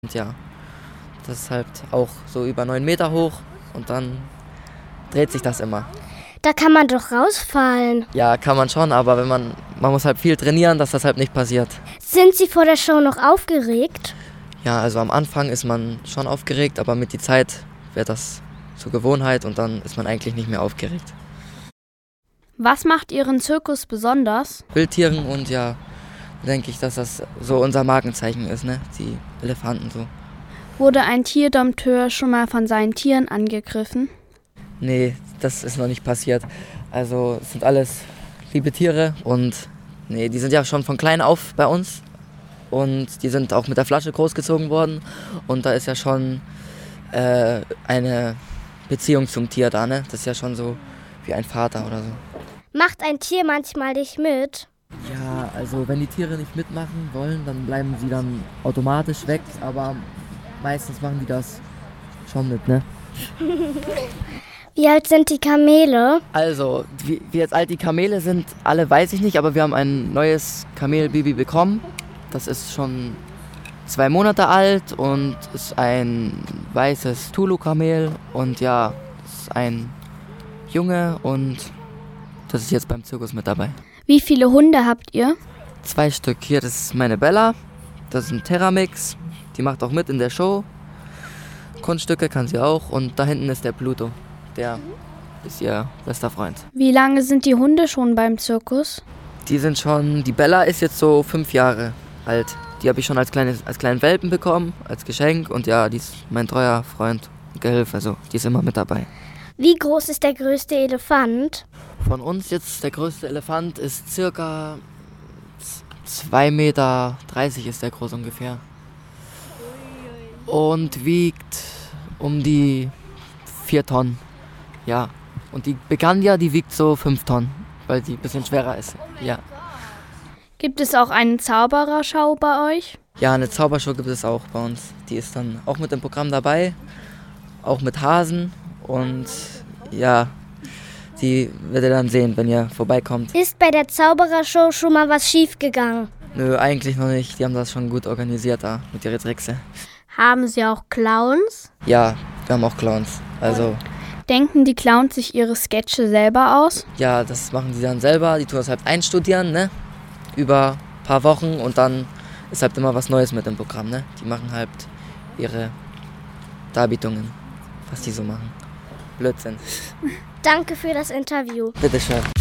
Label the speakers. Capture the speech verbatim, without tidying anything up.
Speaker 1: Und ja, das ist halt auch so über neun Meter hoch und dann dreht sich das immer.
Speaker 2: Da kann man doch rausfallen.
Speaker 1: Ja, kann man schon, aber wenn man, man muss halt viel trainieren, dass das halt nicht passiert.
Speaker 2: Sind Sie vor der Show noch aufgeregt?
Speaker 1: Ja, also am Anfang ist man schon aufgeregt, aber mit der Zeit wird das zur Gewohnheit und dann ist man eigentlich nicht mehr aufgeregt.
Speaker 3: Was macht Ihren Zirkus besonders?
Speaker 1: Wildtieren und ja, denke ich, dass das so unser Markenzeichen ist, ne? Die Elefanten so.
Speaker 3: Wurde ein Tierdompteur schon mal von seinen Tieren angegriffen?
Speaker 1: Nee, das ist noch nicht passiert. Also es sind alles liebe Tiere und nee, die sind ja schon von klein auf bei uns und die sind auch mit der Flasche großgezogen worden und da ist ja schon äh, eine Beziehung zum Tier da, ne? Das ist ja schon so wie ein Vater oder so.
Speaker 2: Macht ein Tier manchmal nicht mit?
Speaker 1: Ja, also wenn die Tiere nicht mitmachen wollen, dann bleiben sie dann automatisch weg, aber meistens machen die das schon mit, ne?
Speaker 2: Wie alt sind die Kamele?
Speaker 1: Also, wie, wie jetzt alt die Kamele sind, alle weiß ich nicht, aber wir haben ein neues Kamelbaby bekommen. Das ist schon zwei Monate alt und ist ein weißes Tulu-Kamel und ja, ist ein Junge und das ist jetzt beim Zirkus mit dabei.
Speaker 3: Wie viele Hunde habt ihr?
Speaker 1: Zwei Stück. Hier, das ist meine Bella, das ist ein Terramix, die macht auch mit in der Show. Kunststücke kann sie auch und da hinten ist der Pluto, der ist ihr bester Freund.
Speaker 3: Wie lange sind die Hunde schon beim Zirkus?
Speaker 1: Die sind schon, die Bella ist jetzt so fünf Jahre alt. Die habe ich schon als, kleines, als kleinen Welpen bekommen, als Geschenk und ja, die ist mein treuer Freund und Gehilfe, also die ist immer mit dabei.
Speaker 2: Wie groß ist der größte Elefant?
Speaker 1: Von uns jetzt, der größte Elefant ist circa zwei Meter dreißig ist der groß ungefähr. Und wiegt um die vier Tonnen. Ja, und die Begandia, die wiegt so fünf Tonnen, weil die ein bisschen schwerer ist. Ja.
Speaker 3: Gibt es auch eine Zaubererschau bei euch?
Speaker 1: Ja, eine Zaubershow gibt es auch bei uns. Die ist dann auch mit dem Programm dabei, auch mit Hasen und ja, die werdet ihr dann sehen, wenn ihr vorbeikommt.
Speaker 2: Ist bei der Zauberershow schon mal was schiefgegangen?
Speaker 1: Nö, eigentlich noch nicht. Die haben das schon gut organisiert da mit ihren Trickse.
Speaker 2: Haben Sie auch Clowns?
Speaker 1: Ja, wir haben auch Clowns. Also
Speaker 3: Denken die Clowns sich ihre Sketche selber aus?
Speaker 1: ja, das machen die dann selber. Die tun das halt einstudieren, ne? Über ein paar Wochen und dann ist halt immer was Neues mit dem Programm, ne? Die machen halt ihre Darbietungen, was die so machen. Blödsinn.
Speaker 2: Danke für das Interview.
Speaker 1: Bitteschön.